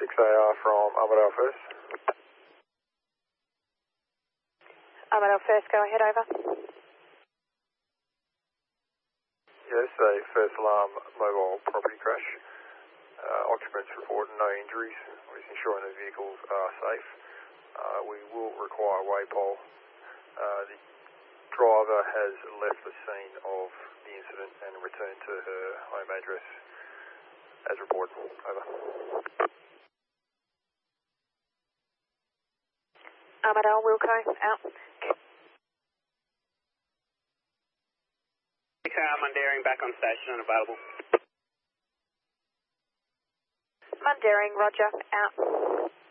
6AR from Armadale First. Armadale First, go ahead, over. Yes, a first alarm mobile property crash. Occupants report no injuries. We're just ensuring the vehicles are safe. We will require a waypole. The driver has left the scene of the incident and returned to her home address as reported. Over. Armadale, Wilco, out. 6AR Mundaring back on station, unavailable. Mundaring, roger, out.